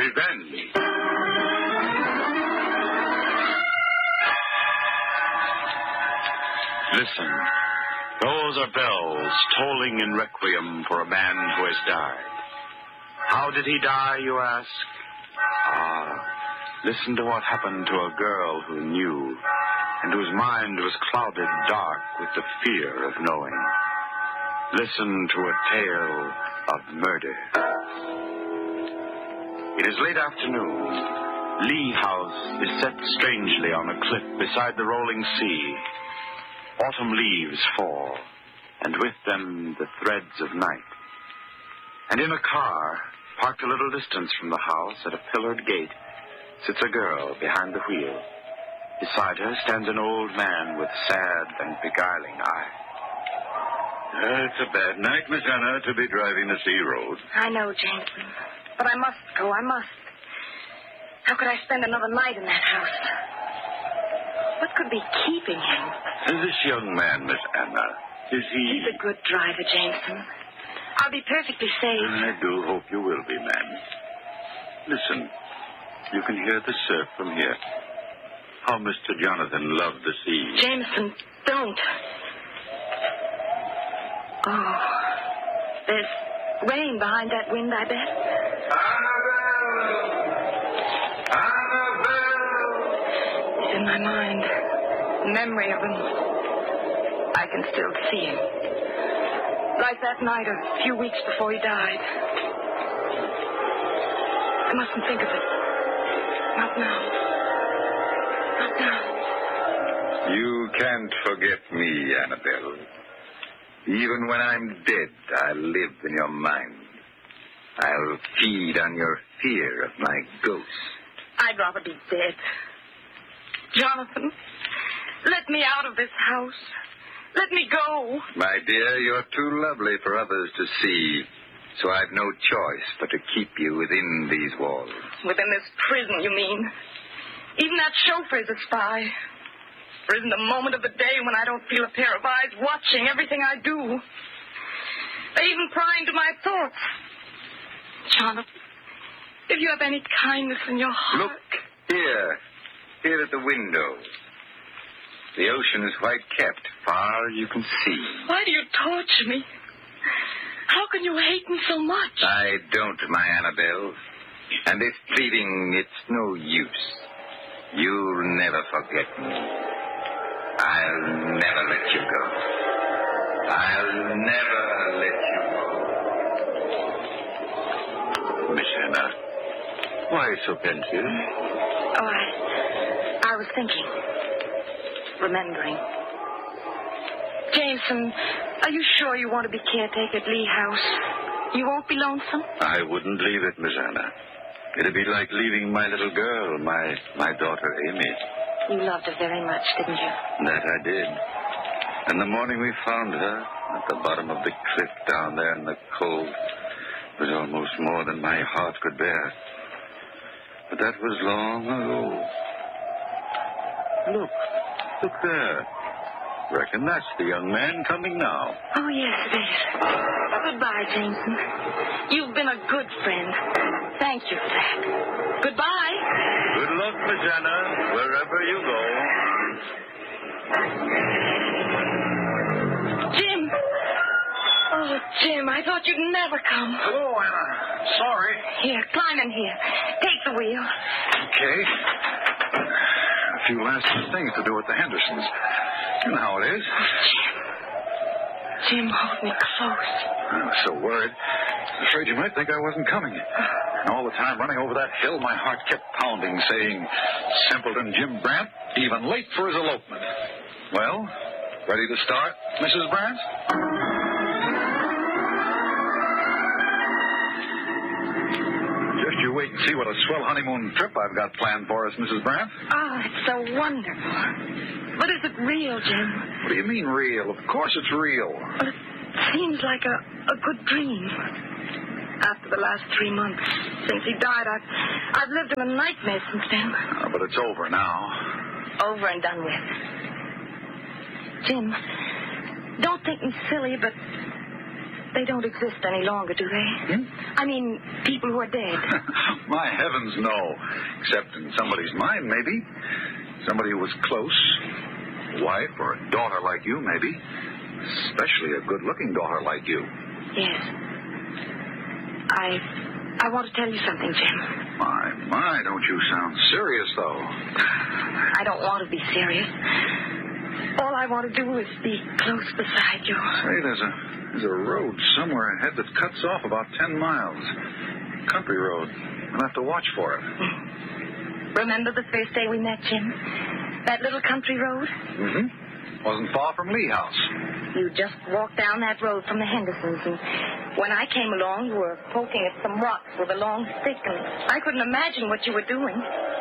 revenge. Listen, those are bells tolling in requiem for a man who has died. How did he die, you ask? Listen to what happened to a girl who knew and whose mind was clouded dark with the fear of knowing. Listen to a tale of murder. It is late afternoon. Lee House is set strangely on a cliff beside the rolling sea. Autumn leaves fall, and with them the threads of night. And in a car, parked a little distance from the house at a pillared gate, sits a girl behind the wheel. Beside her stands an old man with sad and beguiling eye. It's a bad night, Miss Anna, to be driving the sea road. I know, Jameson. But I must go, I must. How could I spend another night in that house? What could be keeping him? This young man, Miss Anna, is he... He's a good driver, Jameson. I'll be perfectly safe. I do hope you will be, ma'am. Listen, you can hear the surf from here. How Mr. Jonathan loved the sea. Jameson, don't. Oh, there's rain behind that wind, I bet. It's in my mind. Memory of him. I can still see him. Like that night a few weeks before he died. I mustn't think of it. Not now. Not now. You can't forget me, Annabelle. Even when I'm dead, I'll live in your mind. I'll feed on your fear of my ghost. I'd rather be dead. Jonathan, let me out of this house. Let me go. My dear, you're too lovely for others to see, so I've no choice but to keep you within these walls. Within this prison, you mean? Even that chauffeur is a spy. There isn't a moment of the day when I don't feel a pair of eyes watching everything I do. They even pry into my thoughts. Jonathan, if you have any kindness in your heart... Look, here at the window. The ocean is white capped, far you can see. Why do you torture me? How can you hate me so much? I don't, my Annabelle. And this pleading, it's no use. You'll never forget me. I'll never let you go. I'll never let you go. Miss Anna, why so pensive? Oh, I was thinking. Remembering. Jameson, are you sure you want to be caretaker at Lee House? You won't be lonesome? I wouldn't leave it, Miss Anna. It'd be like leaving my little girl, my daughter Amy. You loved her very much, didn't you? That I did. And the morning we found her at the bottom of the cliff down there in the cold was almost more than my heart could bear. But that was long ago. Look there. Reckon that's the young man coming now. Oh, yes, it is. Goodbye, Jameson. You've been a good friend. Thank you for that. Goodbye. Good luck, Miss Anna, wherever you go. Jim. Oh, Jim, I thought you'd never come. Hello, Anna. Sorry. Here, climb in here. Take the wheel. Okay. A few last things to do at the Hendersons. You know how it is. Jim, hold me close. I was so worried. Afraid you might think I wasn't coming. And all the time running over that hill, my heart kept pounding, saying, Simpleton Jim Brant, even late for his elopement. Well, ready to start, Mrs. Brant? Just you wait and see what a swell honeymoon trip I've got planned for us, Mrs. Brant. Oh, it's so wonderful. But is it real, Jim? What do you mean real? Of course it's real. Well, it seems like a good dream. After the last 3 months since he died, I've lived in a nightmare since then. But it's over now. Over and done with. Jim, don't think me silly, but They don't exist any longer, do they? I mean, people who are dead. My heavens, no. Except in somebody's mind, maybe. Somebody who was close. A wife or a daughter like you, maybe. Especially a good-looking daughter like you. Yes. I want to tell you something, Jim. My, don't you sound serious, though. I don't want to be serious. All I want to do is be close beside you. Say, there's a road somewhere ahead that cuts off about 10 miles. Country road. We'll have to watch for it. Remember the first day we met, Jim? That little country road? Mm-hmm. Wasn't far from Lee House. You just walked down that road from the Hendersons, and when I came along, you were poking at some rocks with a long stick, and I couldn't imagine what you were doing.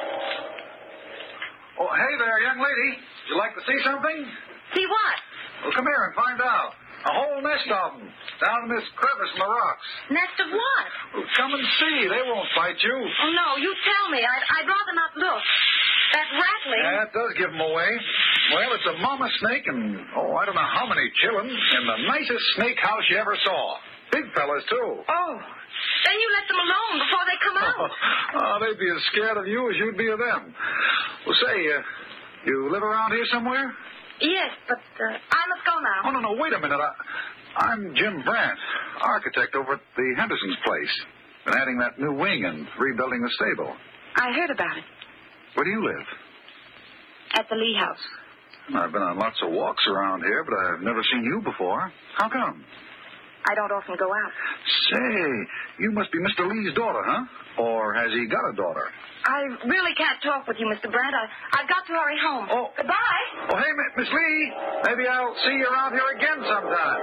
Oh, hey there, young lady. Would you like to see something? See what? Well, come here and find out. A whole nest of them down in this crevice in the rocks. Nest of what? Well, come and see. They won't bite you. Oh, no, you tell me. I'd rather not look. That rattling... Yeah, it does give them away. Well, it's a mama snake and, I don't know how many chillin' in the nicest snake house you ever saw. Big fellas, too. Oh, then you let them alone before they come out. They'd be as scared of you as you'd be of them. Well, say, you live around here somewhere? Yes, but I must go now. Oh, no, wait a minute. I'm Jim Brandt, architect over at the Hendersons' place. Been adding that new wing and rebuilding the stable. I heard about it. Where do you live? At the Lee House. I've been on lots of walks around here, but I've never seen you before. How come? I don't often go out. Say, you must be Mr. Lee's daughter, huh? Or has he got a daughter? I really can't talk with you, Mr. Brandt. I've got to hurry home. Oh. Goodbye. Oh, hey, Miss Lee. Maybe I'll see you around here again sometime.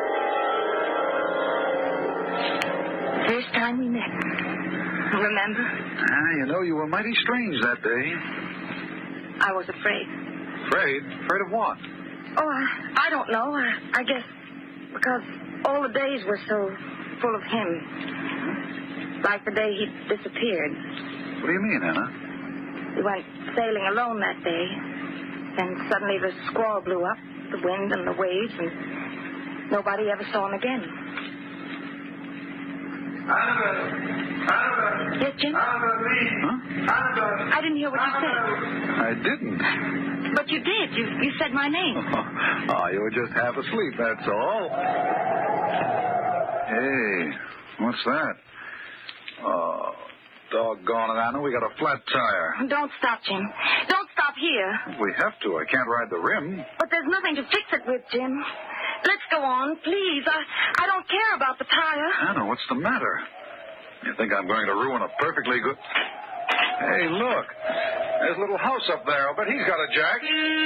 First time we met. Remember? You know, you were mighty strange that day. I was afraid. Afraid? Afraid of what? Oh, I don't know. I guess because all the days were so full of him. Like the day he disappeared. What do you mean, Anna? We went sailing alone that day. Then suddenly the squall blew up, the wind and the waves, and nobody ever saw him again. Annabelle! Yes, Jim? Annabelle Lee! Huh? Annabelle! I didn't hear what you said. I didn't. But you did. You said my name. You were just half asleep, that's all. Hey, what's that? Doggone it, Anna, we got a flat tire. Don't stop, Jim. Don't stop here. We have to. I can't ride the rim. But there's nothing to fix it with, Jim. Let's go on, please. I don't care about the tire. Anna, what's the matter? You think I'm going to ruin a perfectly good... Hey, look. There's a little house up there. I'll bet he's got a jack.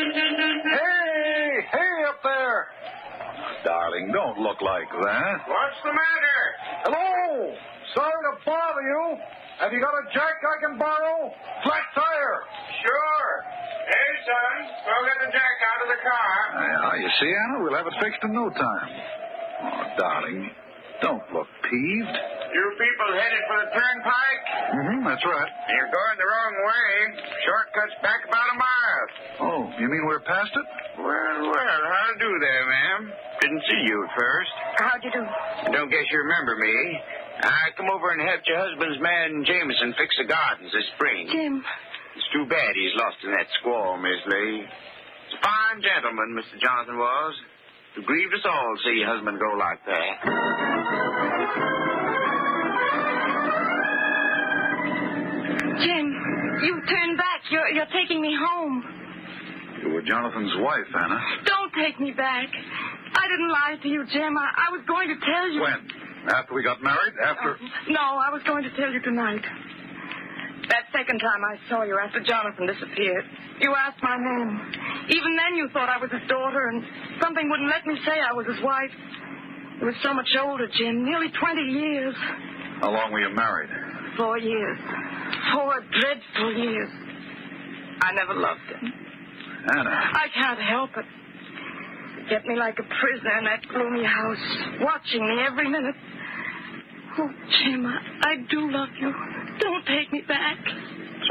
Hey, up there. Darling, don't look like that. What's the matter? Hello. Sorry to bother you. Have you got a jack I can borrow? Flat tire. Sure. Hey, son, go get the jack out of the car. You see, Anna, we'll have it fixed in no time. Oh, darling, don't look peeved. You people headed for the turnpike? Mm-hmm, that's right. You're going the wrong way. Shortcut's back about a mile. Oh, you mean we're past it? Well, how do there, ma'am? Didn't see you at first. How'd you do? Don't guess you remember me. I come over and helped your husband's man, Jameson, fix the gardens this spring. Jim. It's too bad he's lost in that squall, Miss Lee. He's a fine gentleman, Mr. Johnson was. It grieved us all to see your husband go like that. Jim, you turned back. You're taking me home. You were Jonathan's wife, Anna. Don't take me back. I didn't lie to you, Jim. I was going to tell you. When? After we got married? After... No, I was going to tell you tonight. That second time I saw you after Jonathan disappeared, you asked my name. Even then you thought I was his daughter, and something wouldn't let me say I was his wife. It was so much older, Jim. Nearly 20 years. How long were you married? 4 years. 4 dreadful years. I never loved him. Anna. I can't help it. He kept me like a prisoner in that gloomy house, watching me every minute. Oh, Jim, I do love you. Don't take me back.